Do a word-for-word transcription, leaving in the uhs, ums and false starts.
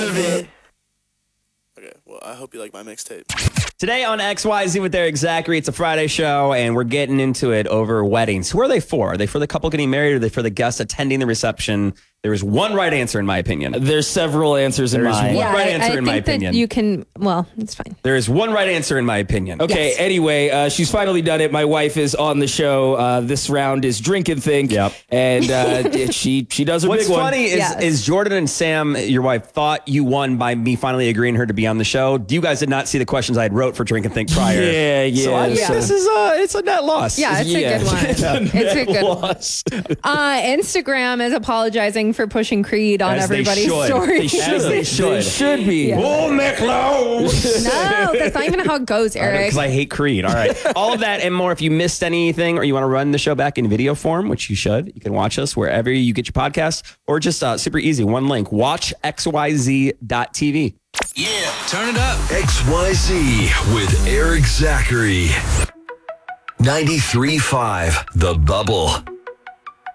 of it. Okay, well, I hope you like my mixtape. Today on X Y Z with Eric Zachary, it's a Friday show, and we're getting into it over weddings. Who are they for? Are they for the couple getting married, or are they for the guests attending the reception? There is one right answer, in my opinion. There's several answers in There's mine. one Yeah, right I- answer, I in my think that opinion. You can, well, it's fine. There is one right answer, in my opinion. Okay, Yes. anyway, uh, she's finally done it. My wife is on the show. Uh, this round is Drink and Think. Yep. And uh, she she does her What's big one. funny is, Yes. is Jordan and Sam, your wife, thought you won by me finally agreeing her to be on the show. You guys did not see the questions I had wrote for Drink and Think prior. Yeah, yeah. So I think Yeah. this is a, it's a net loss. Yeah, it's Yeah. a good one. It's a good one. Loss. Uh, Instagram is apologizing for pushing Creed on As they everybody's should. story. They should. As they should. They should be. Yeah. Oh, McLeod. No, that's not even how it goes, Eric. Because I hate Creed. All right. All of that and more. If you missed anything or you want to run the show back in video form, which you should, you can watch us wherever you get your podcasts, or just uh, super easy. One link, watch X Y Z dot T V. Yeah, turn it up. X Y Z with Eric Zachary. ninety-three point five The Bubble.